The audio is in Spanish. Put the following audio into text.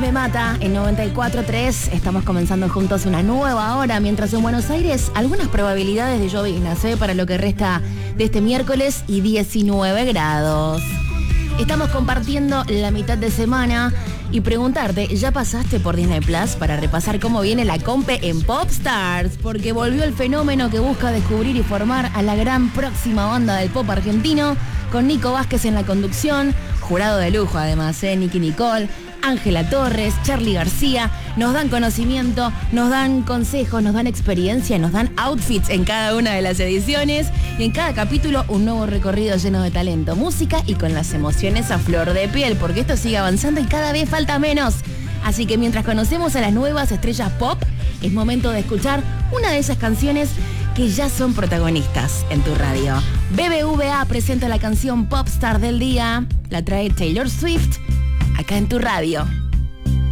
me mata en 94.3. Estamos comenzando juntos una nueva hora, mientras en Buenos Aires algunas probabilidades de lloviznas para lo que resta de este miércoles y 19 grados. Estamos compartiendo la mitad de semana y preguntarte, ¿ya pasaste por Disney Plus para repasar cómo viene la compe en Popstars? Porque volvió el fenómeno que busca descubrir y formar a la gran próxima banda del pop argentino, con Nico Vázquez en la conducción, jurado de lujo además, Nicky Nicole, Ángela Torres, Charly García, nos dan conocimiento, nos dan consejos, nos dan experiencia, nos dan outfits en cada una de las ediciones y en cada capítulo un nuevo recorrido lleno de talento, música y con las emociones a flor de piel, porque esto sigue avanzando y cada vez falta menos. Así que mientras conocemos a las nuevas estrellas pop, es momento de escuchar una de esas canciones que ya son protagonistas en tu radio. BBVA presenta la canción Popstar del día, la trae Taylor Swift, acá en tu radio.